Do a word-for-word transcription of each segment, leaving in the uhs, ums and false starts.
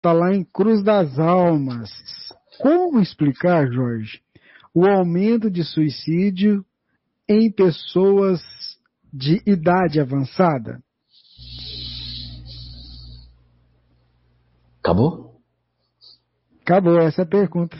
está lá em Cruz das Almas. Como explicar, Jorge, o aumento de suicídio em pessoas de idade avançada? Acabou? Acabou essa pergunta.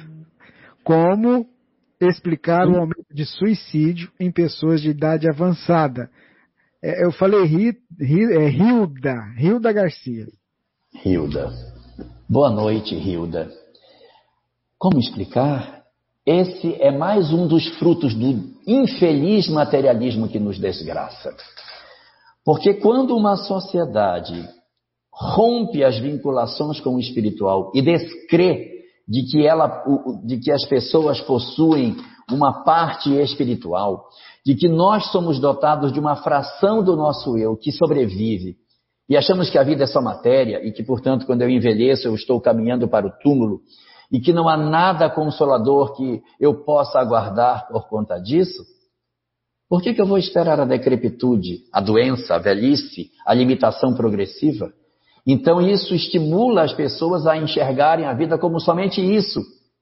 Como explicar o aumento de suicídio em pessoas de idade avançada? É, eu falei Ri, Ri, é, Hilda, Hilda Garcia. Hilda. Boa noite, Hilda. Como explicar? Esse é mais um dos frutos do infeliz materialismo que nos desgraça. Porque quando uma sociedade rompe as vinculações com o espiritual e descrê de que, ela, de que as pessoas possuem uma parte espiritual, de que nós somos dotados de uma fração do nosso eu que sobrevive, e achamos que a vida é só matéria e que, portanto, quando eu envelheço, eu estou caminhando para o túmulo, e que não há nada consolador que eu possa aguardar por conta disso, por que que eu vou esperar a decrepitude, a doença, a velhice, a limitação progressiva? Então isso estimula as pessoas a enxergarem a vida como somente isso.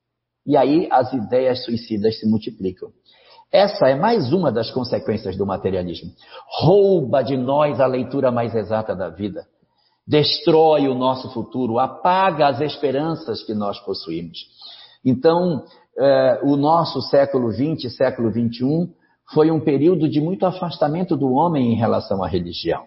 E aí as ideias suicidas se multiplicam. Essa é mais uma das consequências do materialismo. Rouba de nós a leitura mais exata da vida. Destrói o nosso futuro, apaga as esperanças que nós possuímos. Então, eh, o nosso século vinte, século vinte e um, foi um período de muito afastamento do homem em relação à religião.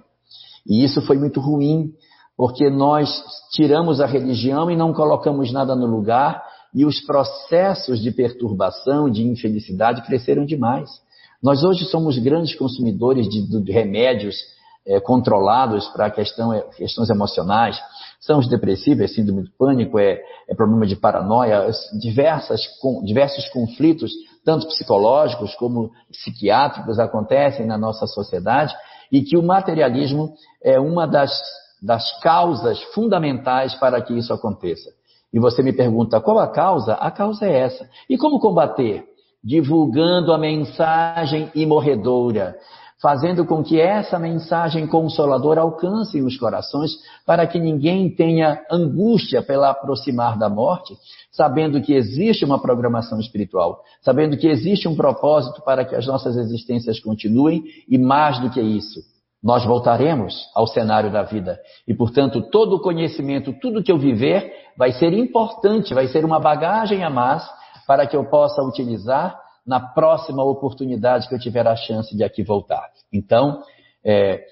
E isso foi muito ruim, porque nós tiramos a religião e não colocamos nada no lugar, e os processos de perturbação, de infelicidade cresceram demais. Nós hoje somos grandes consumidores de, de remédios é, controlados para questão, questões emocionais. São os depressivos, síndrome do pânico, é, é problema de paranoia, diversas, com, diversos conflitos, tanto psicológicos como psiquiátricos, acontecem na nossa sociedade, e que o materialismo é uma das, das causas fundamentais para que isso aconteça. E você me pergunta, qual a causa? A causa é essa. E como combater? Divulgando a mensagem imorredora, fazendo com que essa mensagem consoladora alcance os corações, para que ninguém tenha angústia pela aproximar da morte, sabendo que existe uma programação espiritual, sabendo que existe um propósito para que as nossas existências continuem, e mais do que isso, nós voltaremos ao cenário da vida. E, portanto, todo o conhecimento, tudo que eu viver, vai ser importante, vai ser uma bagagem a mais para que eu possa utilizar na próxima oportunidade que eu tiver a chance de aqui voltar. Então, é,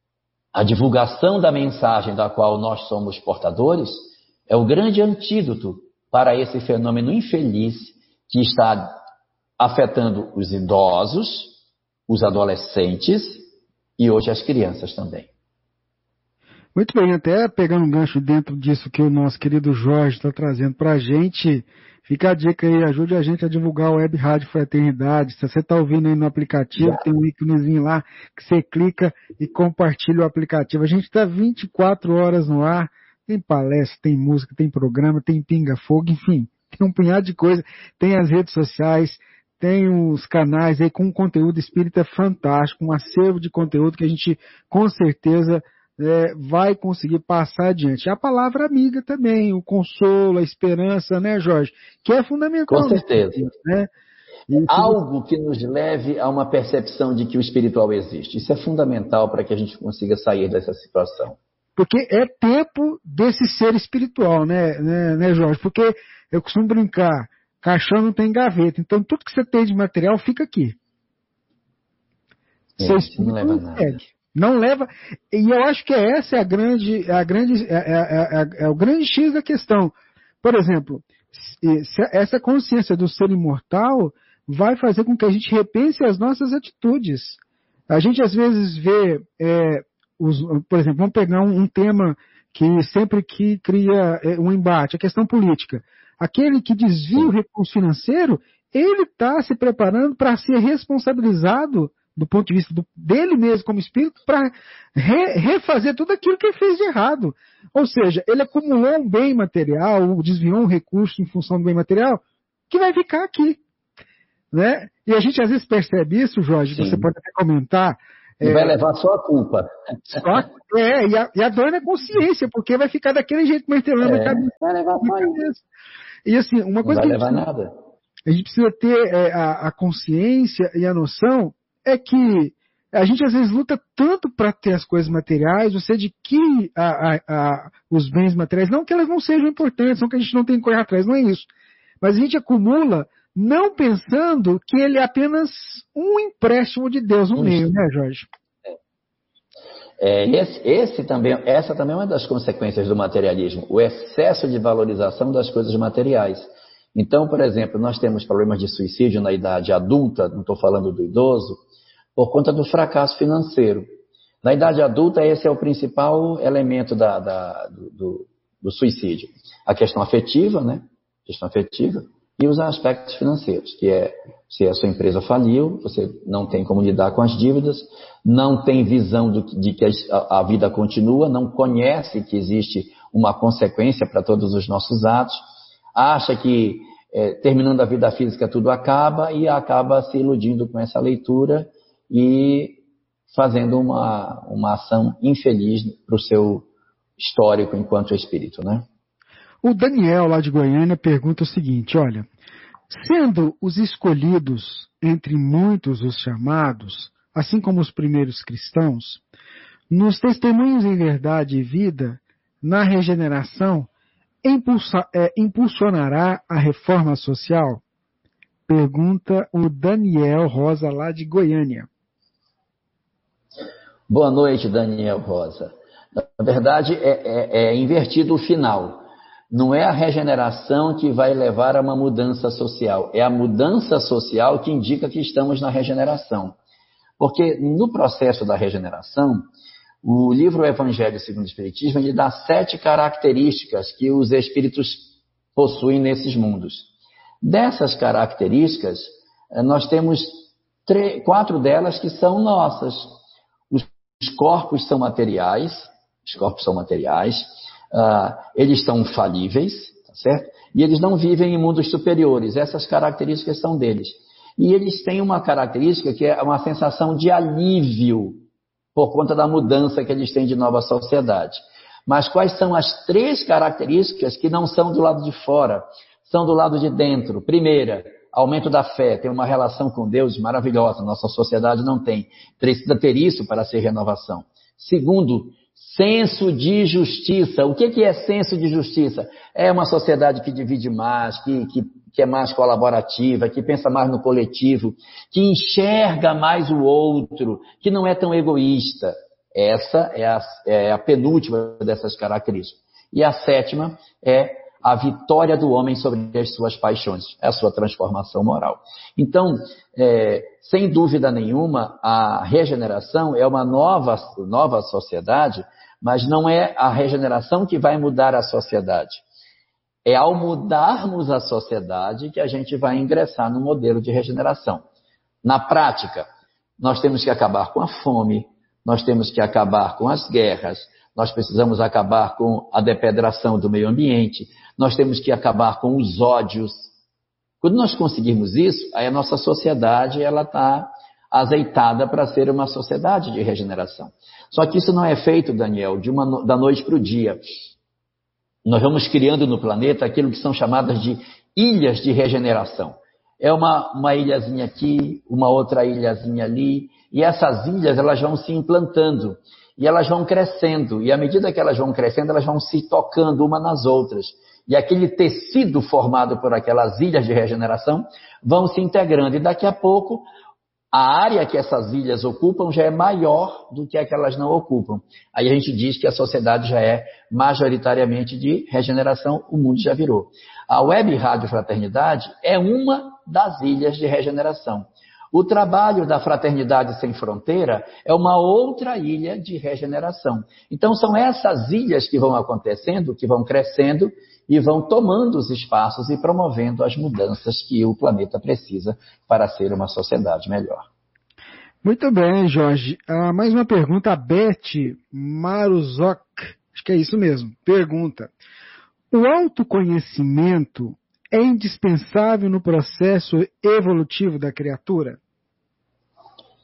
a divulgação da mensagem da qual nós somos portadores é o grande antídoto para esse fenômeno infeliz que está afetando os idosos, os adolescentes e hoje as crianças também. Muito bem, até pegando um gancho dentro disso que o nosso querido Jorge está trazendo para a gente, fica a dica aí, ajude a gente a divulgar o Web Rádio Fraternidade. Se você está ouvindo aí no aplicativo, tem um íconezinho lá que você clica e compartilha o aplicativo. A gente está vinte e quatro horas no ar, tem palestra, tem música, tem programa, tem pinga-fogo, enfim, tem um punhado de coisa, tem as redes sociais, tem os canais aí com conteúdo espírita fantástico, um acervo de conteúdo que a gente com certeza é, vai conseguir passar adiante. A palavra amiga também, o consolo, a esperança, né, Jorge? Que é fundamental. Com certeza. Né? E algo que nos leve a uma percepção de que o espiritual existe. Isso é fundamental para que a gente consiga sair dessa situação. Porque é tempo desse ser espiritual, né, né, né Jorge? Porque eu costumo brincar, caixão não tem gaveta, então tudo que você tem de material fica aqui. É, Seu não leva nada. Segue. Não leva, e eu acho que essa é a grande, a grande, é, é, é, é o grande X da questão. Por exemplo, se essa consciência do ser imortal vai fazer com que a gente repense as nossas atitudes. A gente às vezes vê, é, os, por exemplo, vamos pegar um, um tema que sempre que cria é, um embate, a questão política. Aquele que desvia o recurso financeiro, ele está se preparando para ser responsabilizado do ponto de vista do, dele mesmo como espírito, para re, refazer tudo aquilo que ele fez de errado. Ou seja, ele acumulou um bem material, desviou um recurso em função do bem material, que vai ficar aqui. Né? E a gente às vezes percebe isso, Jorge, Sim. Você pode até comentar, E é, vai levar só a culpa. Só, é, e a, e a dor na consciência, porque vai ficar daquele jeito martelando é, a cabeça. Vai levar só isso. E assim, uma coisa Não vai que a levar gente, nada. A gente precisa ter é, a, a consciência e a noção é que a gente às vezes luta tanto para ter as coisas materiais, você adquire a, a, a, os bens materiais, não que elas não sejam importantes, não que a gente não tenha que correr atrás, não é isso. Mas a gente acumula não pensando que ele é apenas um empréstimo de Deus no isso. meio, né, Jorge? É, esse, esse também, essa também é uma das consequências do materialismo, o excesso de valorização das coisas materiais. Então, por exemplo, nós temos problemas de suicídio na idade adulta, não estou falando do idoso, por conta do fracasso financeiro. Na idade adulta, esse é o principal elemento da, da, do, do, do suicídio. A questão afetiva, né? A questão afetiva e os aspectos financeiros, que é se a sua empresa faliu, você não tem como lidar com as dívidas, não tem visão do, de que a, a vida continua, não conhece que existe uma consequência para todos os nossos atos, acha que é, terminando a vida física tudo acaba e acaba se iludindo com essa leitura e fazendo uma, uma ação infeliz para o seu histórico enquanto espírito, né? O Daniel, lá de Goiânia, pergunta o seguinte, olha, sendo os escolhidos entre muitos os chamados, assim como os primeiros cristãos, nos testemunhos em verdade e vida, na regeneração, impulsa, é, impulsionará a reforma social? Pergunta o Daniel Rosa, lá de Goiânia. Boa noite, Daniel Rosa. Na verdade, é, é, é invertido o final. Não é a regeneração que vai levar a uma mudança social. É a mudança social que indica que estamos na regeneração. Porque no processo da regeneração, o livro Evangelho segundo o Espiritismo, ele dá sete características que os espíritos possuem nesses mundos. Dessas características, nós temos três, quatro delas que são nossas. Os corpos são materiais, os corpos são materiais, uh, eles são falíveis, tá certo? E eles não vivem em mundos superiores, essas características são deles. E eles têm uma característica que é uma sensação de alívio por conta da mudança que eles têm de nova sociedade. Mas quais são as três características que não são do lado de fora, são do lado de dentro? Primeira, aumento da fé, tem uma relação com Deus maravilhosa, nossa sociedade não tem. Precisa ter isso para ser renovação. Segundo, senso de justiça. O que é senso de justiça? É uma sociedade que divide mais, que, que, que é mais colaborativa, que pensa mais no coletivo, que enxerga mais o outro, que não é tão egoísta. Essa é a, é a penúltima dessas características. E a sétima é a vitória do homem sobre as suas paixões, é a sua transformação moral. Então, é, sem dúvida nenhuma, a regeneração é uma nova, nova sociedade, mas não é a regeneração que vai mudar a sociedade. É ao mudarmos a sociedade que a gente vai ingressar no modelo de regeneração. Na prática, nós temos que acabar com a fome, nós temos que acabar com as guerras, nós precisamos acabar com a depredação do meio ambiente, nós temos que acabar com os ódios. Quando nós conseguirmos isso, aí a nossa sociedade ela está azeitada para ser uma sociedade de regeneração. Só que isso não é feito, Daniel, de uma, da noite para o dia. Nós vamos criando no planeta aquilo que são chamadas de ilhas de regeneração. É uma, uma ilhazinha aqui, uma outra ilhazinha ali, e essas ilhas elas vão se implantando. E elas vão crescendo, e à medida que elas vão crescendo, elas vão se tocando uma nas outras. E aquele tecido formado por aquelas ilhas de regeneração vão se integrando. E daqui a pouco, a área que essas ilhas ocupam já é maior do que a que elas não ocupam. Aí a gente diz que a sociedade já é majoritariamente de regeneração, o mundo já virou. A Web Rádio Fraternidade é uma das ilhas de regeneração. O trabalho da Fraternidade Sem Fronteira é uma outra ilha de regeneração. Então são essas ilhas que vão acontecendo, que vão crescendo e vão tomando os espaços e promovendo as mudanças que o planeta precisa para ser uma sociedade melhor. Muito bem, Jorge. Ah, mais uma pergunta, a Beth Maruzok, acho que é isso mesmo, pergunta: o autoconhecimento é indispensável no processo evolutivo da criatura?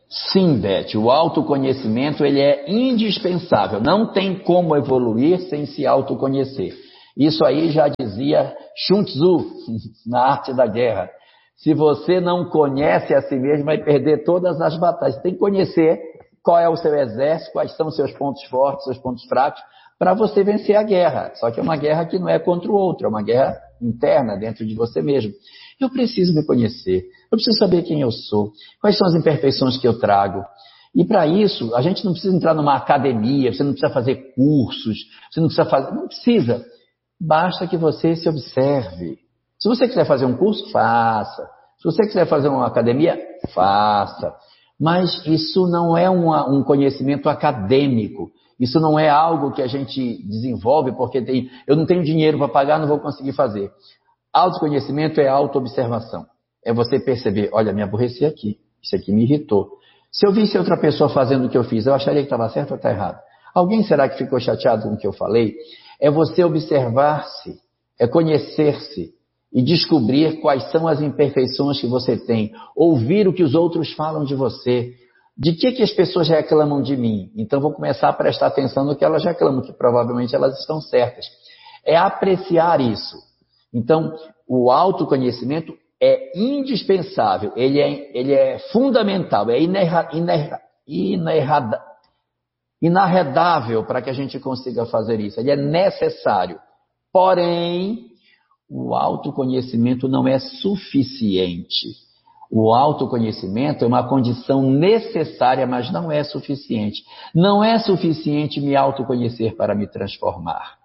Sim, Beth, o autoconhecimento ele é indispensável. Não tem como evoluir sem se autoconhecer. Isso aí já dizia Sun Tzu, na Arte da Guerra. Se você não conhece a si mesmo, vai perder todas as batalhas. Você tem que conhecer qual é o seu exército, quais são os seus pontos fortes, seus pontos fracos, para você vencer a guerra. Só que é uma guerra que não é contra o outro, é uma guerra interna dentro de você mesmo. Eu preciso me conhecer, eu preciso saber quem eu sou, quais são as imperfeições que eu trago. E para isso, a gente não precisa entrar numa academia, você não precisa fazer cursos, você não precisa fazer, não precisa. Basta que você se observe. Se você quiser fazer um curso, faça. Se você quiser fazer uma academia, faça. Mas isso não é uma, um conhecimento acadêmico. Isso não é algo que a gente desenvolve porque tem, eu não tenho dinheiro para pagar, não vou conseguir fazer. Autoconhecimento é autoobservação. É você perceber, olha, me aborreci aqui, isso aqui me irritou. Se eu visse outra pessoa fazendo o que eu fiz, eu acharia que estava certo ou está errado? Alguém será que ficou chateado com o que eu falei? É você observar-se, é conhecer-se e descobrir quais são as imperfeições que você tem. Ouvir o que os outros falam de você. De que, que as pessoas reclamam de mim? Então vou começar a prestar atenção no que elas reclamam, que provavelmente elas estão certas. É apreciar isso. Então, o autoconhecimento é indispensável, ele é, ele é fundamental, é inerra, inerra, inerrada, inarredável para que a gente consiga fazer isso. Ele é necessário. Porém, o autoconhecimento não é suficiente. O autoconhecimento é uma condição necessária, mas não é suficiente. Não é suficiente me autoconhecer para me transformar.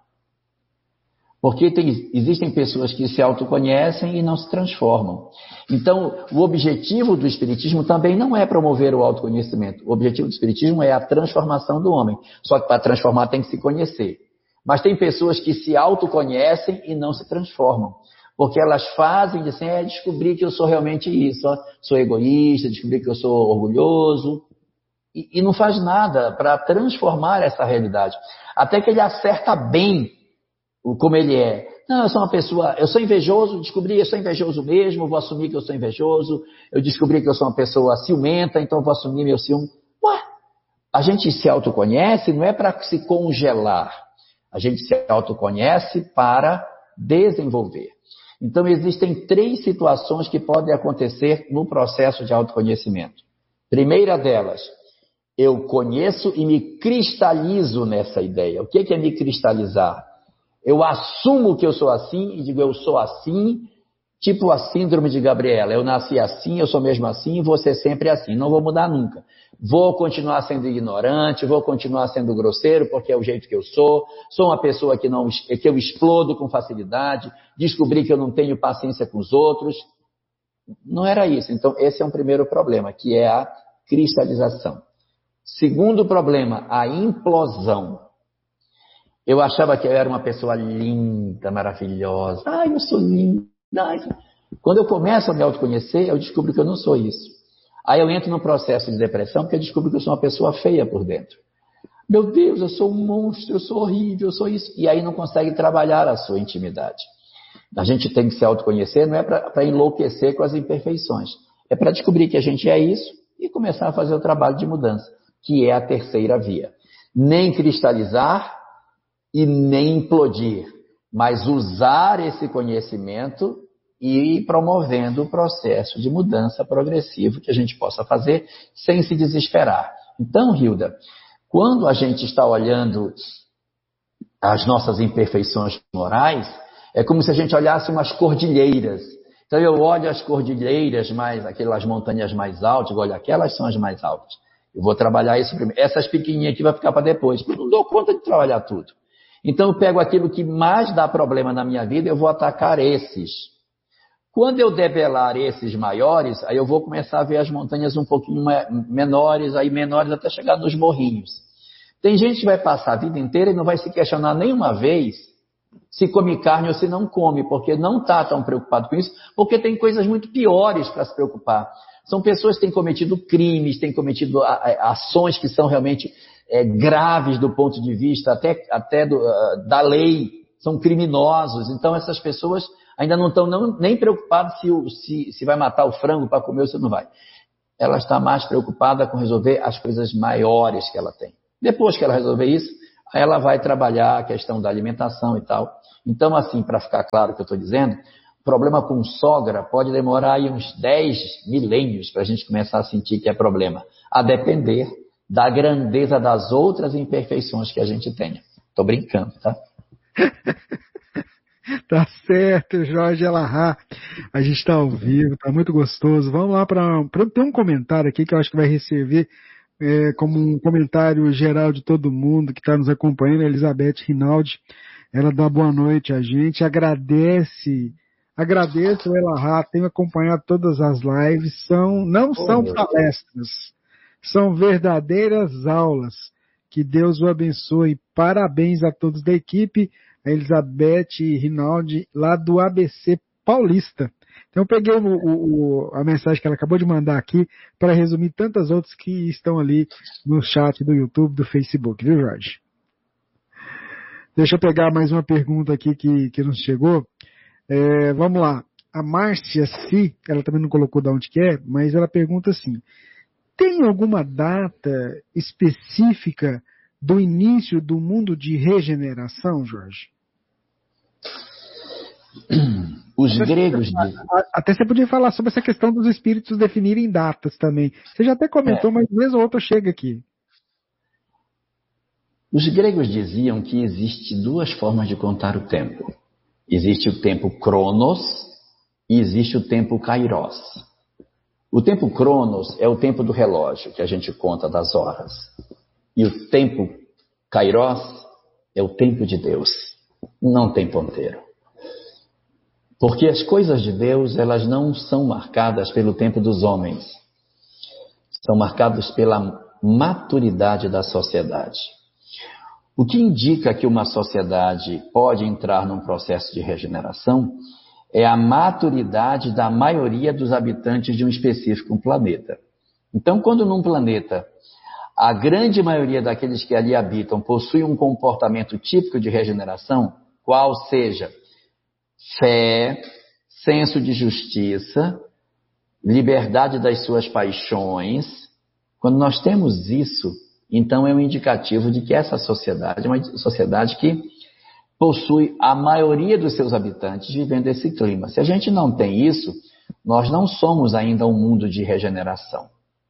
Porque tem, existem pessoas que se autoconhecem e não se transformam. Então, o objetivo do Espiritismo também não é promover o autoconhecimento. O objetivo do Espiritismo é a transformação do homem. Só que para transformar tem que se conhecer. Mas tem pessoas que se autoconhecem e não se transformam. Porque elas fazem, dizem, é descobrir que eu sou realmente isso. Ó, sou egoísta, descobrir que eu sou orgulhoso. E, e não faz nada para transformar essa realidade. Até que ele acerta bem como ele é. Não, eu sou uma pessoa, eu sou invejoso, descobri que eu sou invejoso mesmo, vou assumir que eu sou invejoso, eu descobri que eu sou uma pessoa ciumenta, então vou assumir meu ciúme. Ué, a gente se autoconhece não é para se congelar, a gente se autoconhece para desenvolver. Então existem três situações que podem acontecer no processo de autoconhecimento. Primeira delas, eu conheço e me cristalizo nessa ideia. O que é me cristalizar? Eu assumo que eu sou assim e digo, eu sou assim, tipo a síndrome de Gabriela. Eu nasci assim, eu sou mesmo assim, vou ser sempre assim, não vou mudar nunca. Vou continuar sendo ignorante, vou continuar sendo grosseiro, porque é o jeito que eu sou. Sou uma pessoa que, não, que eu explodo com facilidade, descobri que eu não tenho paciência com os outros. Não era isso. Então, esse é um primeiro problema, que é a cristalização. Segundo problema, a implosão. Eu achava que eu era uma pessoa linda, maravilhosa. Ai, eu sou linda. Ai. Quando eu começo a me autoconhecer, eu descubro que eu não sou isso. Aí eu entro num processo de depressão, porque eu descubro que eu sou uma pessoa feia por dentro. Meu Deus, eu sou um monstro, eu sou horrível, eu sou isso. E aí não consegue trabalhar a sua intimidade. A gente tem que se autoconhecer, não é para enlouquecer com as imperfeições. É para descobrir que a gente é isso e começar a fazer o trabalho de mudança, que é a terceira via. Nem cristalizar e nem implodir, mas usar esse conhecimento e ir promovendo o processo de mudança progressivo que a gente possa fazer sem se desesperar. Então, Hilda, quando a gente está olhando as nossas imperfeições morais, é como se a gente olhasse umas cordilheiras. Então eu olho as cordilheiras, mais aquelas montanhas mais altas, olha, aquelas são as mais altas. Eu vou trabalhar isso primeiro. Essas pequenininhas aqui vai ficar para depois. Eu não dou conta de trabalhar tudo. Então eu pego aquilo que mais dá problema na minha vida, eu vou atacar esses. Quando eu debelar esses maiores, aí eu vou começar a ver as montanhas um pouquinho menores, aí menores até chegar nos morrinhos. Tem gente que vai passar a vida inteira e não vai se questionar nenhuma vez se come carne ou se não come, porque não está tão preocupado com isso, porque tem coisas muito piores para se preocupar. São pessoas que têm cometido crimes, têm cometido ações que são realmente é, graves do ponto de vista até, até do, uh, da lei, são criminosos. Então essas pessoas ainda não estão não, nem preocupadas se, se, se vai matar o frango para comer ou se não vai. ela está mais preocupada com resolver as coisas maiores que ela tem. Depois que ela resolver isso, aí ela vai trabalhar a questão da alimentação e tal. Então, assim, para ficar claro o que eu estou dizendo, o problema com sogra pode demorar aí uns dez milênios para a gente começar a sentir que é problema, a depender da grandeza das outras imperfeições que a gente tenha. Estou brincando, tá? Tá certo, Jorge Elahá. A gente está ao vivo, tá muito gostoso. Vamos lá para ter um comentário aqui que eu acho que vai servir é, como um comentário geral de todo mundo que está nos acompanhando. A Elizabeth Rinaldi, ela dá boa noite a gente, agradece, agradece o Elahá, tenho acompanhado todas as lives, são, não são palestras, são verdadeiras aulas. Que Deus o abençoe. Parabéns a todos da equipe. A Elizabeth Rinaldi, lá do A B C Paulista. Então eu peguei o, o, a mensagem que ela acabou de mandar aqui para resumir tantas outras que estão ali no chat do YouTube, do Facebook, viu, Jorge? Deixa eu pegar mais uma pergunta aqui que, que nos chegou. É, vamos lá. A Márcia Si, ela também não colocou de onde que é, mas ela pergunta assim: tem alguma data específica do início do mundo de regeneração, Jorge? Os até gregos... Você, até você podia falar sobre essa questão dos espíritos definirem datas também. Você já até comentou, é. mas vez ou outra chega aqui. Os gregos diziam que existe duas formas de contar o tempo. Existe o tempo Cronos e existe o tempo Kairos. O tempo Cronos é o tempo do relógio, que a gente conta das horas. E o tempo Kairos é o tempo de Deus. Não tem ponteiro. Porque as coisas de Deus, elas não são marcadas pelo tempo dos homens. São marcadas pela maturidade da sociedade. O que indica que uma sociedade pode entrar num processo de regeneração é a maturidade da maioria dos habitantes de um específico planeta. Então, quando num planeta a grande maioria daqueles que ali habitam possui um comportamento típico de regeneração, qual seja fé, senso de justiça, liberdade das suas paixões, quando nós temos isso, então é um indicativo de que essa sociedade é uma sociedade que possui a maioria dos seus habitantes vivendo esse clima. Se a gente não tem isso, nós não somos ainda um mundo de regeneração.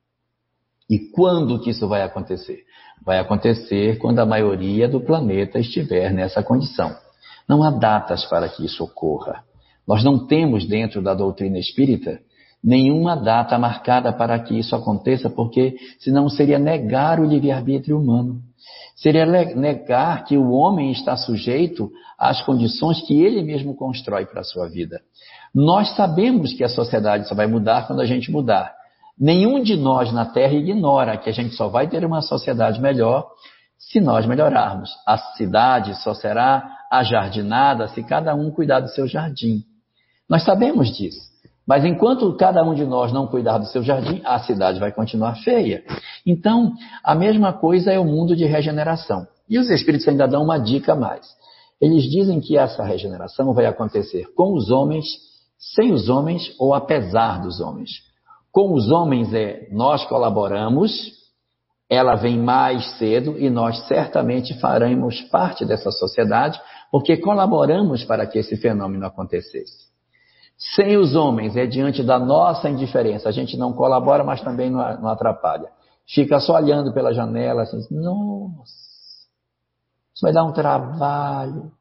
E quando que isso vai acontecer? Vai acontecer quando a maioria do planeta estiver nessa condição. Não há datas para que isso ocorra. Nós não temos dentro da doutrina espírita nenhuma data marcada para que isso aconteça, porque senão seria negar o livre-arbítrio humano. Seria negar que o homem está sujeito às condições que ele mesmo constrói para a sua vida. Nós sabemos que a sociedade só vai mudar quando a gente mudar. Nenhum de nós na Terra ignora que a gente só vai ter uma sociedade melhor se nós melhorarmos. A cidade só será ajardinada se cada um cuidar do seu jardim. Nós sabemos disso. Mas enquanto cada um de nós não cuidar do seu jardim, a cidade vai continuar feia. Então, a mesma coisa é o mundo de regeneração. E os espíritos ainda dão uma dica a mais. Eles dizem que essa regeneração vai acontecer com os homens, sem os homens ou apesar dos homens. Com os homens é, nós colaboramos, ela vem mais cedo e nós certamente faremos parte dessa sociedade porque colaboramos para que esse fenômeno acontecesse. Sem os homens é diante da nossa indiferença, a gente não colabora, mas também não atrapalha. Fica só olhando pela janela, assim, nossa, isso vai dar um trabalho.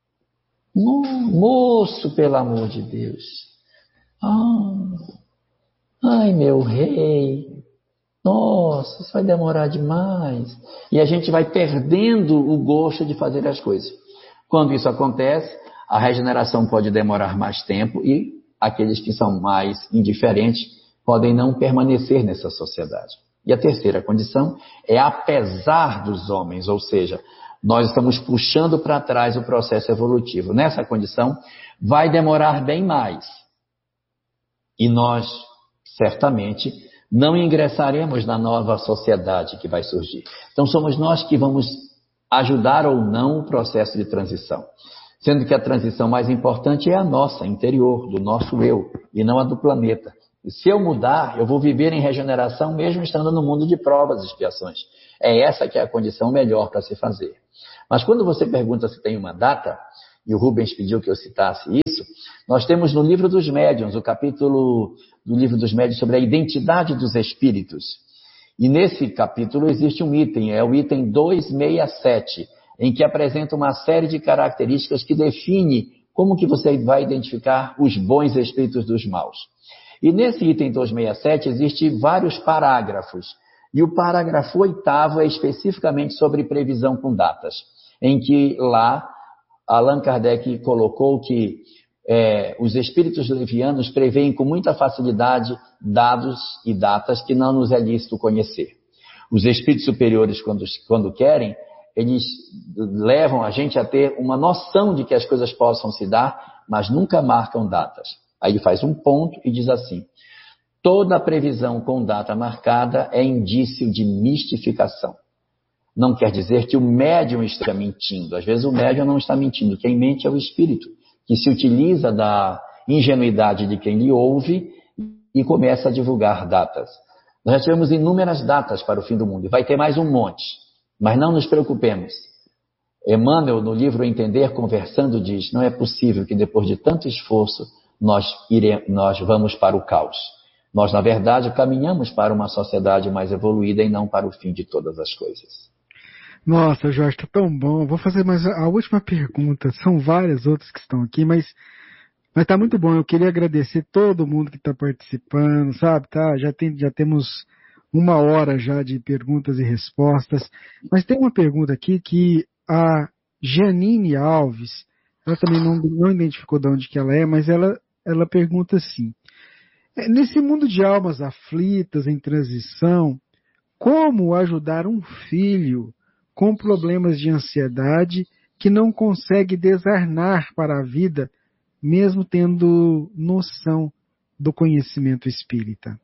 Moço, pelo amor de Deus. Ah... Ai, meu rei, nossa, isso vai demorar demais. E a gente vai perdendo o gosto de fazer as coisas. Quando isso acontece, a regeneração pode demorar mais tempo e aqueles que são mais indiferentes podem não permanecer nessa sociedade. E a terceira condição é apesar dos homens, ou seja, nós estamos puxando para trás o processo evolutivo. Nessa condição, vai demorar bem mais. E nós... certamente não ingressaremos na nova sociedade que vai surgir. Então somos nós que vamos ajudar ou não o processo de transição. Sendo que a transição mais importante é a nossa, interior, do nosso eu, e não a do planeta. Se eu mudar, eu vou viver em regeneração mesmo estando no mundo de provas e expiações. É essa que é a condição melhor para se fazer. Mas quando você pergunta se tem uma data, e o Rubens pediu que eu citasse isso, nós temos no Livro dos Médiuns, o capítulo do Livro dos Médiuns sobre a identidade dos espíritos. E nesse capítulo existe um item, é o item duzentos e sessenta e sete, em que apresenta uma série de características que define como que você vai identificar os bons espíritos dos maus. E nesse item duzentos e sessenta e sete existem vários parágrafos. E o parágrafo oitavo é especificamente sobre previsão com datas, em que lá Allan Kardec colocou que é, os espíritos levianos preveem com muita facilidade dados e datas que não nos é lícito conhecer. Os espíritos superiores, quando, quando querem, eles levam a gente a ter uma noção de que as coisas possam se dar, mas nunca marcam datas. Aí ele faz um ponto e diz assim: toda previsão com data marcada é indício de mistificação. Não quer dizer que o médium esteja mentindo. Às vezes o médium não está mentindo. Quem mente é o espírito, que se utiliza da ingenuidade de quem lhe ouve e começa a divulgar datas. Nós já tivemos inúmeras datas para o fim do mundo. E vai ter mais um monte. Mas não nos preocupemos. Emmanuel, no livro Entender Conversando, diz: não é possível que depois de tanto esforço nós, ire... nós vamos para o caos. Nós, na verdade, caminhamos para uma sociedade mais evoluída e não para o fim de todas as coisas. Nossa, Jorge, tá tão bom. Vou fazer mais a última pergunta. São várias outras que estão aqui, mas mas tá muito bom. Eu queria agradecer todo mundo que está participando, sabe? Tá, já tem, já temos uma hora já de perguntas e respostas. Mas tem uma pergunta aqui que a Janine Alves, ela também não, não identificou de onde que ela é, mas ela ela pergunta assim: nesse mundo de almas aflitas, em transição, como ajudar um filho com problemas de ansiedade que não consegue desarnar para a vida, mesmo tendo noção do conhecimento espírita?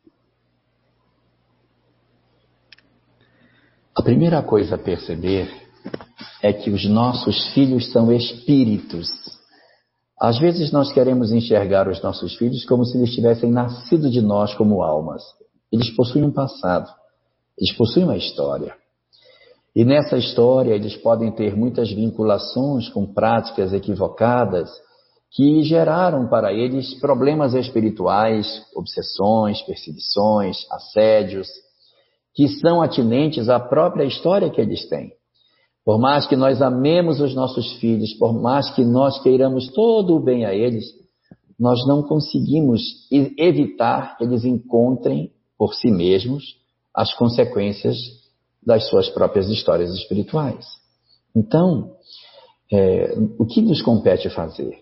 A primeira coisa a perceber é que os nossos filhos são espíritos. Às vezes nós queremos enxergar os nossos filhos como se eles tivessem nascido de nós como almas. Eles possuem um passado, eles possuem uma história. E nessa história eles podem ter muitas vinculações com práticas equivocadas que geraram para eles problemas espirituais, obsessões, perseguições, assédios, que são atinentes à própria história que eles têm. Por mais que nós amemos os nossos filhos, por mais que nós queiramos todo o bem a eles, nós não conseguimos evitar que eles encontrem por si mesmos as consequências das suas próprias histórias espirituais. Então, é, o que nos compete fazer?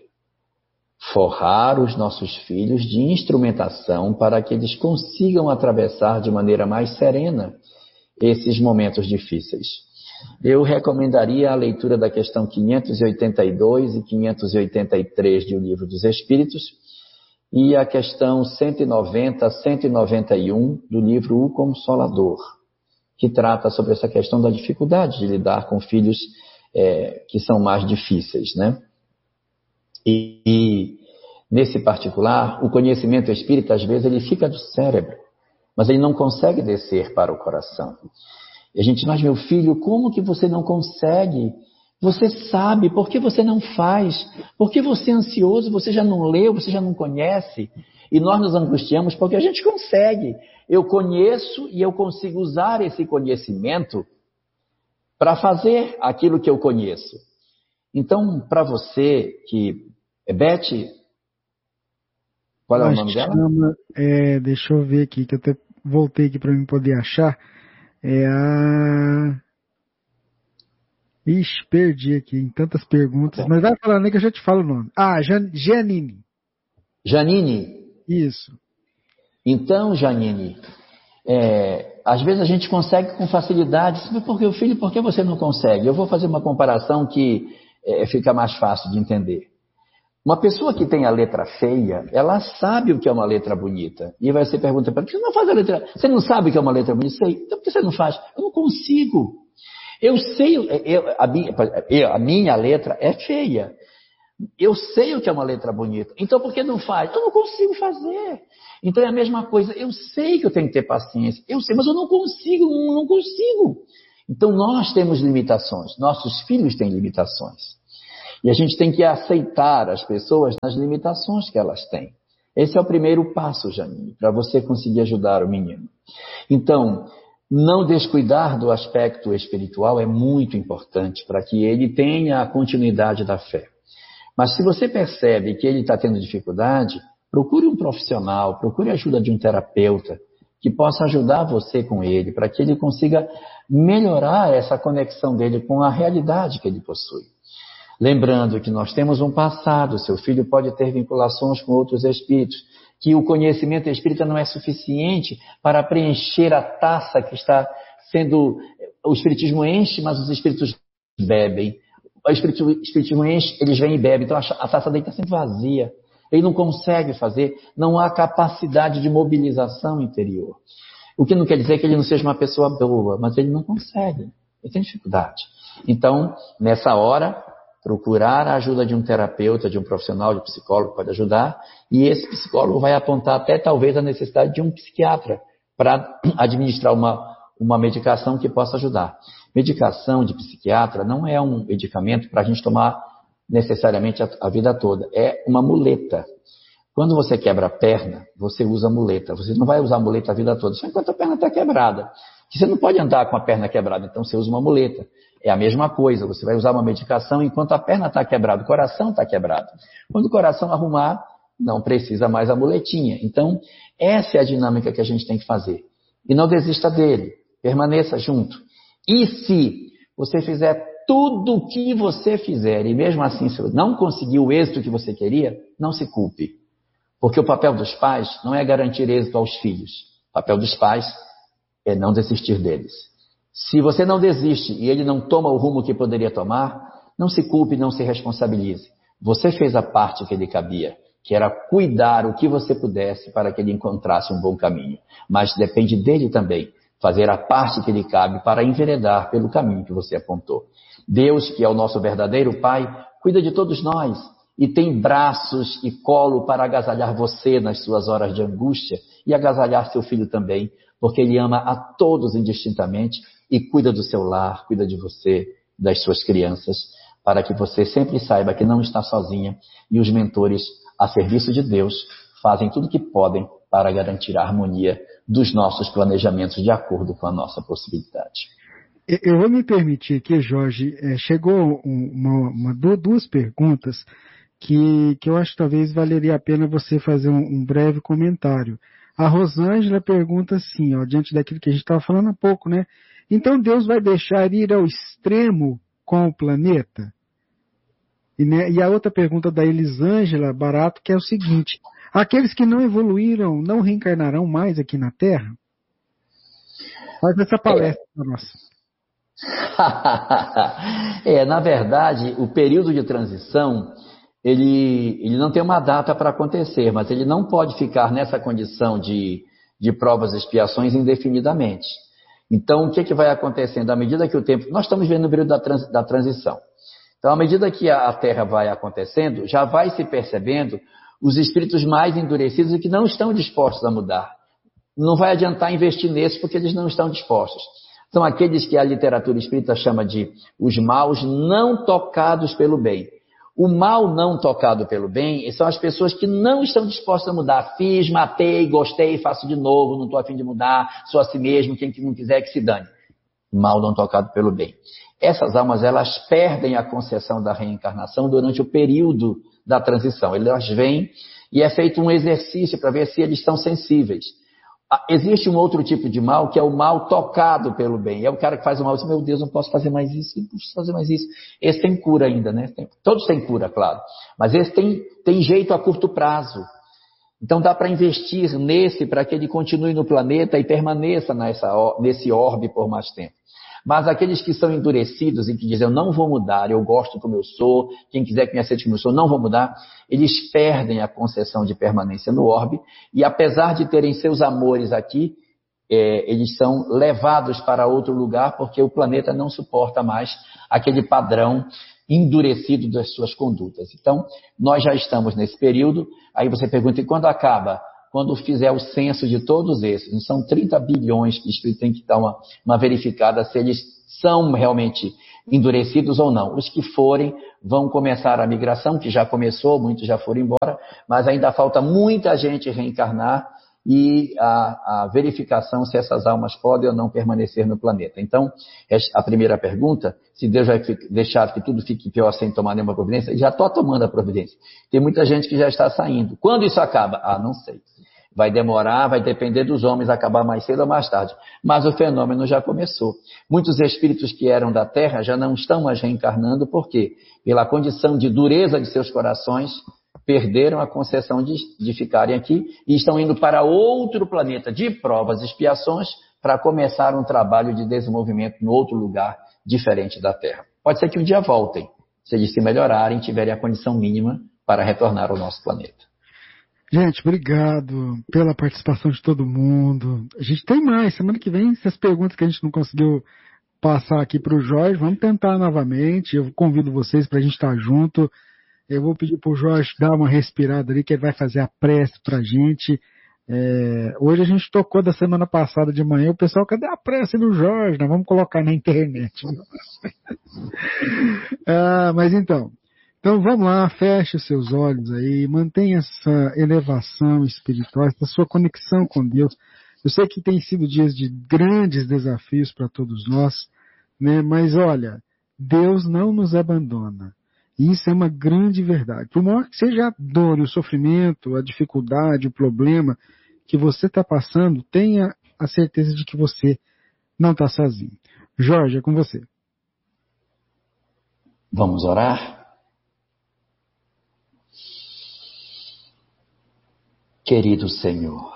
Forrar os nossos filhos de instrumentação para que eles consigam atravessar de maneira mais serena esses momentos difíceis. Eu recomendaria a leitura da questão quinhentos e oitenta e dois e quinhentos e oitenta e três de O Livro dos Espíritos e a questão cento e noventa a cento e noventa e um do livro O Consolador, que trata sobre essa questão da dificuldade de lidar com filhos é, que são mais difíceis, né? E, e nesse particular, o conhecimento espírita, às vezes, ele fica do cérebro, mas ele não consegue descer para o coração. E a gente, mas meu filho, como que você não consegue? Você sabe, por que você não faz? Por que você é ansioso? Você já não leu, você já não conhece? E nós nos angustiamos porque a gente consegue. Eu conheço e eu consigo usar esse conhecimento para fazer aquilo que eu conheço. Então, para você que... Beth, qual é o nome dela? Chama, é, deixa eu ver aqui, que eu até voltei aqui para mim poder achar. É a... Ixi, perdi aqui em tantas perguntas, mas vai falando aí que eu já te falo o nome. Ah, Jan... Janine. Janine? Isso. Então, Janine, é, às vezes a gente consegue com facilidade. Mas por que, o filho, por que você não consegue? Eu vou fazer uma comparação que é, fica mais fácil de entender. Uma pessoa que tem a letra feia, ela sabe o que é uma letra bonita. E vai ser pergunta para ela, por que você não faz a letra? Você não sabe o que é uma letra bonita? Sei. Então por que você não faz? Eu não consigo. Eu sei, eu, a, minha, eu, a minha letra é feia. Eu sei o que é uma letra bonita. Então por que não faz? Eu não consigo fazer. Então é a mesma coisa. Eu sei que eu tenho que ter paciência. Eu sei, mas eu não consigo, não, não consigo. Então nós temos limitações. Nossos filhos têm limitações. E a gente tem que aceitar as pessoas nas limitações que elas têm. Esse é o primeiro passo, Janine, para você conseguir ajudar o menino. Então, não descuidar do aspecto espiritual é muito importante para que ele tenha a continuidade da fé. Mas se você percebe que ele está tendo dificuldade, procure um profissional, procure a ajuda de um terapeuta que possa ajudar você com ele, para que ele consiga melhorar essa conexão dele com a realidade que ele possui. Lembrando que nós temos um passado, seu filho pode ter vinculações com outros espíritos, que o conhecimento espírita não é suficiente para preencher a taça que está sendo... O espiritismo enche, mas os espíritos bebem. O espiritismo enche, eles vêm e bebem, então a taça dele está sempre vazia. Ele não consegue fazer, não há capacidade de mobilização interior. O que não quer dizer que ele não seja uma pessoa boa, mas ele não consegue, ele tem dificuldade. Então, nessa hora, procurar a ajuda de um terapeuta, de um profissional, de psicólogo pode ajudar, e esse psicólogo vai apontar até talvez a necessidade de um psiquiatra para administrar uma, uma medicação que possa ajudar. Medicação de psiquiatra não é um medicamento para a gente tomar necessariamente a, a vida toda, é uma muleta. Quando você quebra a perna, você usa muleta. Você não vai usar a muleta a vida toda, só enquanto a perna está quebrada. Você não pode andar com a perna quebrada, então você usa uma muleta. É a mesma coisa, você vai usar uma medicação enquanto a perna está quebrada, o coração está quebrado. Quando o coração arrumar, não precisa mais a muletinha. Então, essa é a dinâmica que a gente tem que fazer. E não desista dele, permaneça junto. E se você fizer tudo o que você fizer, e mesmo assim se não conseguir o êxito que você queria, não se culpe. Porque o papel dos pais não é garantir êxito aos filhos. O papel dos pais é não desistir deles. Se você não desiste e ele não toma o rumo que poderia tomar, não se culpe, não se responsabilize. Você fez a parte que lhe cabia, que era cuidar o que você pudesse para que ele encontrasse um bom caminho. Mas depende dele também, fazer a parte que lhe cabe para enveredar pelo caminho que você apontou. Deus, que é o nosso verdadeiro Pai, cuida de todos nós e tem braços e colo para agasalhar você nas suas horas de angústia e agasalhar seu filho também, porque ele ama a todos indistintamente e cuida do seu lar, cuida de você, das suas crianças, para que você sempre saiba que não está sozinha e os mentores a serviço de Deus fazem tudo o que podem para garantir a harmonia dos nossos planejamentos de acordo com a nossa possibilidade. Eu vou me permitir aqui, Jorge, chegou uma, uma, duas perguntas que, que eu acho que talvez valeria a pena você fazer um, um breve comentário. A Rosângela pergunta assim, ó, diante daquilo que a gente estava falando há pouco, né? Então Deus vai deixar ir ao extremo com o planeta? E, né, e a outra pergunta da Elisângela Barato, que é o seguinte: aqueles que não evoluíram não reencarnarão mais aqui na Terra? Faz essa palestra para nós. É, na verdade, o período de transição, ele, ele não tem uma data para acontecer, mas ele não pode ficar nessa condição de, de provas e expiações indefinidamente. Então, o que, que vai acontecendo? À medida que o tempo... Nós estamos vendo o período da, trans, da transição. Então, à medida que a, a Terra vai acontecendo, já vai se percebendo os espíritos mais endurecidos e que não estão dispostos a mudar. Não vai adiantar investir nesses porque eles não estão dispostos. São aqueles que a literatura espírita chama de os maus não tocados pelo bem. O mal não tocado pelo bem são as pessoas que não estão dispostas a mudar. Fiz, matei, gostei, faço de novo, não estou a fim de mudar, sou a si mesmo, quem não quiser que se dane. Mal não tocado pelo bem. Essas almas, elas perdem a concessão da reencarnação durante o período da transição. Elas vêm e é feito um exercício para ver se eles estão sensíveis. Existe um outro tipo de mal, que é o mal tocado pelo bem. É o cara que faz o mal e diz, meu Deus, não posso fazer mais isso, não posso fazer mais isso. Esse tem cura ainda, né? Tem, todos têm cura, claro. Mas esse tem, tem jeito a curto prazo. Então dá para investir nesse, para que ele continue no planeta e permaneça nessa, nesse orbe por mais tempo. Mas aqueles que são endurecidos e que dizem, eu não vou mudar, eu gosto como eu sou, quem quiser que me aceite como eu sou, não vou mudar, eles perdem a concessão de permanência no orbe, e apesar de terem seus amores aqui, é, eles são levados para outro lugar, porque o planeta não suporta mais aquele padrão endurecido das suas condutas. Então, nós já estamos nesse período. Aí você pergunta, e quando acaba? Quando fizer o censo de todos esses. São trinta bilhões que o Espírito tem que dar uma, uma verificada se eles são realmente endurecidos ou não. Os que forem vão começar a migração, que já começou, muitos já foram embora, mas ainda falta muita gente reencarnar e a, a verificação se essas almas podem ou não permanecer no planeta. Então, a primeira pergunta, se Deus vai deixar que tudo fique pior sem tomar nenhuma providência, já estou tomando a providência. Tem muita gente que já está saindo. Quando isso acaba? Ah, não sei. Vai demorar, vai depender dos homens acabar mais cedo ou mais tarde. Mas o fenômeno já começou. Muitos espíritos que eram da Terra já não estão mais reencarnando, por quê? Pela condição de dureza de seus corações, perderam a concessão de, de ficarem aqui e estão indo para outro planeta de provas e expiações para começar um trabalho de desenvolvimento em outro lugar diferente da Terra. Pode ser que um dia voltem, se eles se melhorarem e tiverem a condição mínima para retornar ao nosso planeta. Gente, obrigado pela participação de todo mundo. A gente tem mais. Semana que vem, essas perguntas que a gente não conseguiu passar aqui para o Jorge, vamos tentar novamente. Eu convido vocês para a gente estar junto. Eu vou pedir para o Jorge dar uma respirada ali, que ele vai fazer a prece para a gente. É, hoje a gente tocou da semana passada de manhã. O pessoal, cadê a prece do Jorge? Nós vamos colocar na internet. ah, mas então... Então vamos lá, feche os seus olhos aí, mantenha essa elevação espiritual, essa sua conexão com Deus. Eu sei que tem sido dias de grandes desafios para todos nós, né? Mas olha, Deus não nos abandona. E isso é uma grande verdade. Por maior que seja a dor, o sofrimento, a dificuldade, o problema que você está passando, tenha a certeza de que você não está sozinho. Jorge, é com você. Vamos orar? Querido Senhor,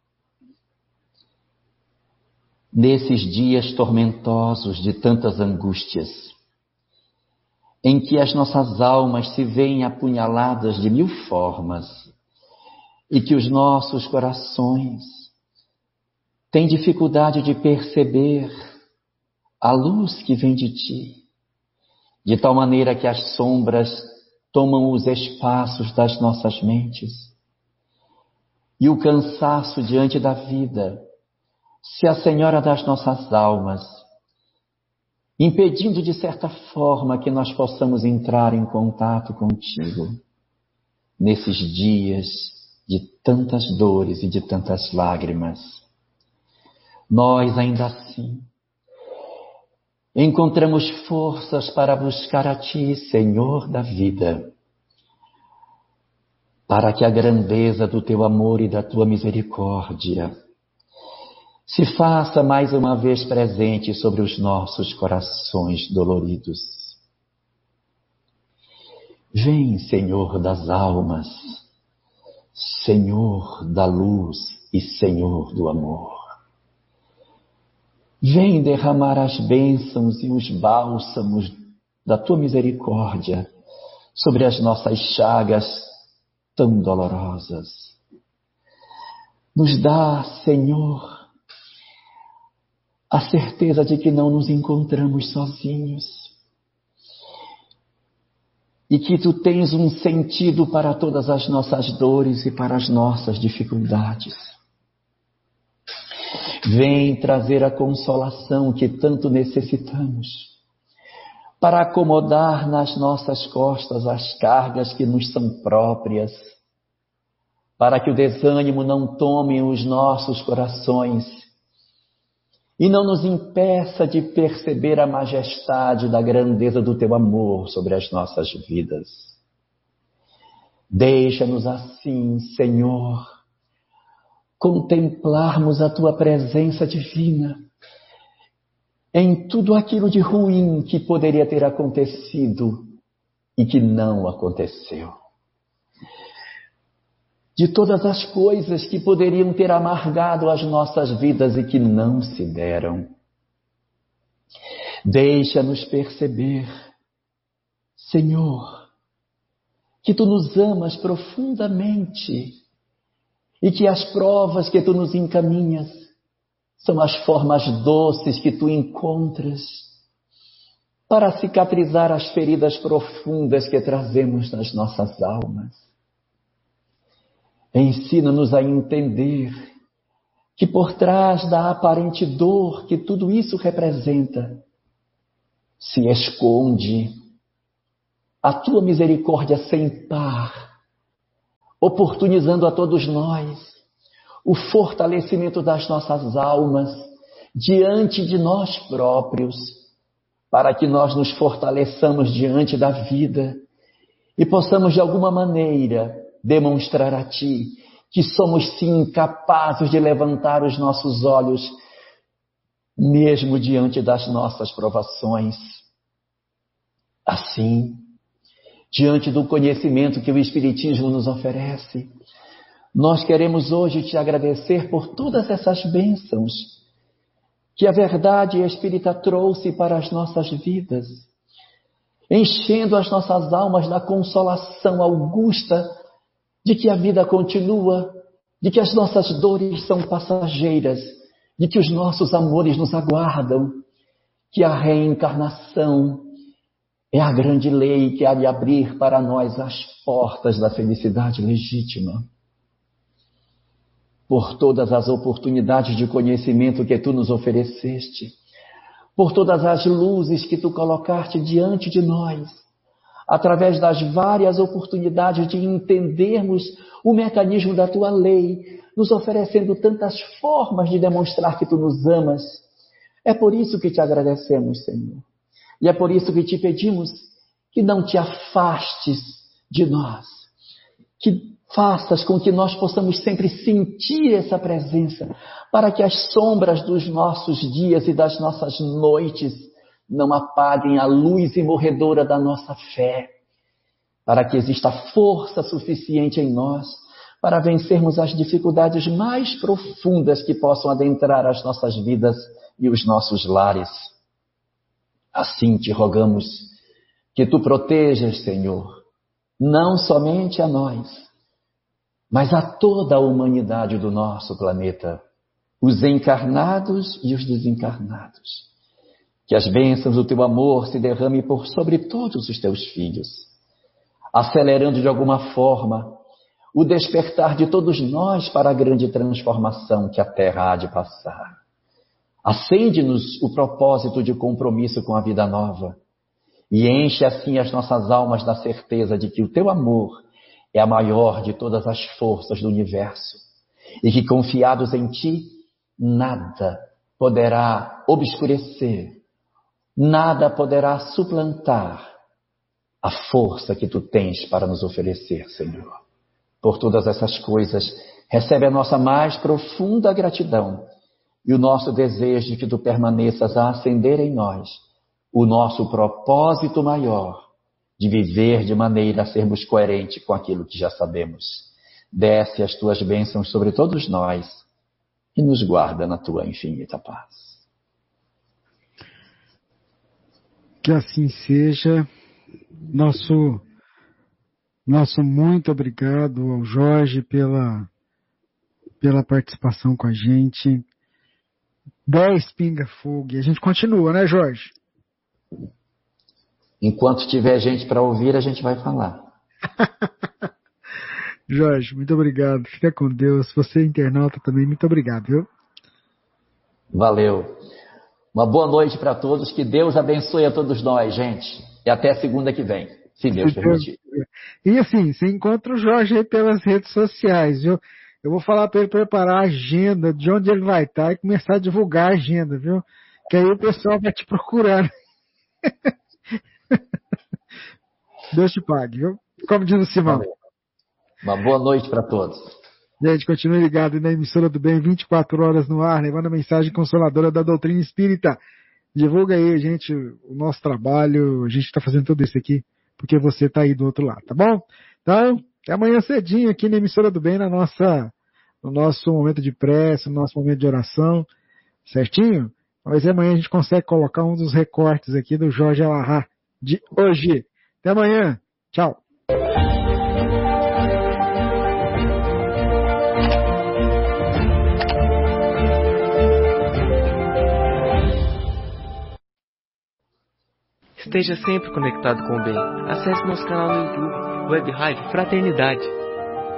nesses dias tormentosos de tantas angústias, em que as nossas almas se veem apunhaladas de mil formas e que os nossos corações têm dificuldade de perceber a luz que vem de Ti, de tal maneira que as sombras tomam os espaços das nossas mentes, e o cansaço diante da vida se assenhora das nossas almas, impedindo de certa forma que nós possamos entrar em contato contigo nesses dias de tantas dores e de tantas lágrimas. Nós ainda assim encontramos forças para buscar a Ti, Senhor da vida, para que a grandeza do Teu amor e da Tua misericórdia se faça mais uma vez presente sobre os nossos corações doloridos. Vem, Senhor das almas, Senhor da luz e Senhor do amor. Vem derramar as bênçãos e os bálsamos da Tua misericórdia sobre as nossas chagas tão dolorosas. Nos dá, Senhor, a certeza de que não nos encontramos sozinhos e que Tu tens um sentido para todas as nossas dores e para as nossas dificuldades. Vem trazer a consolação que tanto necessitamos, para acomodar nas nossas costas as cargas que nos são próprias, para que o desânimo não tome os nossos corações e não nos impeça de perceber a majestade da grandeza do Teu amor sobre as nossas vidas. Deixa-nos assim, Senhor, contemplarmos a Tua presença divina em tudo aquilo de ruim que poderia ter acontecido e que não aconteceu. De todas as coisas que poderiam ter amargado as nossas vidas e que não se deram. Deixa-nos perceber, Senhor, que Tu nos amas profundamente e que as provas que Tu nos encaminhas são as formas doces que Tu encontras para cicatrizar as feridas profundas que trazemos nas nossas almas. Ensina-nos a entender que por trás da aparente dor que tudo isso representa, se esconde a tua misericórdia sem par, oportunizando a todos nós o fortalecimento das nossas almas diante de nós próprios, para que nós nos fortaleçamos diante da vida e possamos de alguma maneira demonstrar a Ti que somos sim capazes de levantar os nossos olhos mesmo diante das nossas provações. Assim, diante do conhecimento que o Espiritismo nos oferece, nós queremos hoje Te agradecer por todas essas bênçãos que a verdade espírita trouxe para as nossas vidas, enchendo as nossas almas da consolação augusta de que a vida continua, de que as nossas dores são passageiras, de que os nossos amores nos aguardam, que a reencarnação é a grande lei que há de abrir para nós as portas da felicidade legítima. Por todas as oportunidades de conhecimento que Tu nos ofereceste, por todas as luzes que Tu colocaste diante de nós, através das várias oportunidades de entendermos o mecanismo da Tua lei, nos oferecendo tantas formas de demonstrar que Tu nos amas. É por isso que Te agradecemos, Senhor. E é por isso que Te pedimos que não Te afastes de nós, que faças com que nós possamos sempre sentir essa presença, para que as sombras dos nossos dias e das nossas noites não apaguem a luz imorredora da nossa fé, para que exista força suficiente em nós para vencermos as dificuldades mais profundas que possam adentrar as nossas vidas e os nossos lares. Assim Te rogamos que Tu protejas, Senhor, não somente a nós, mas a toda a humanidade do nosso planeta, os encarnados e os desencarnados. Que as bênçãos do Teu amor se derramem por sobre todos os Teus filhos, acelerando de alguma forma o despertar de todos nós para a grande transformação que a Terra há de passar. Acende-nos o propósito de compromisso com a vida nova e enche assim as nossas almas da certeza de que o Teu amor é a maior de todas as forças do universo e que, confiados em Ti, nada poderá obscurecer, nada poderá suplantar a força que Tu tens para nos oferecer, Senhor. Por todas essas coisas, recebe a nossa mais profunda gratidão e o nosso desejo de que Tu permaneças a acender em nós o nosso propósito maior, de viver de maneira a sermos coerentes com aquilo que já sabemos. Desce as Tuas bênçãos sobre todos nós e nos guarda na Tua infinita paz. Que assim seja. Nosso, nosso muito obrigado ao Jorge pela, pela participação com a gente. dez pinga-fogo. A gente continua, né, Jorge? Enquanto tiver gente para ouvir, a gente vai falar. Jorge, muito obrigado. Fica com Deus. Você, internauta, também, muito obrigado, viu? Valeu. Uma boa noite para todos. Que Deus abençoe a todos nós, gente. E até segunda que vem, se Deus permitir. E assim, você encontra o Jorge aí pelas redes sociais, viu? Eu vou falar para ele preparar a agenda de onde ele vai estar e começar a divulgar a agenda, viu? Que aí o pessoal vai te procurar. Deus te pague, viu? Como diz o Simão. Valeu. Uma boa noite para todos. Gente, continue ligado na emissora do bem, vinte e quatro horas no ar, levando a mensagem consoladora da doutrina espírita. Divulga aí, gente, o nosso trabalho. A gente está fazendo tudo isso aqui porque você está aí do outro lado, tá bom? Então, até amanhã cedinho aqui na emissora do bem, na nossa, no nosso momento de prece, no nosso momento de oração, certinho? Mas amanhã a gente consegue colocar um dos recortes aqui do Jorge Alahá de hoje. Até amanhã. Tchau. Esteja sempre conectado com o bem. Acesse nosso canal no YouTube, Web Rádio Fraternidade.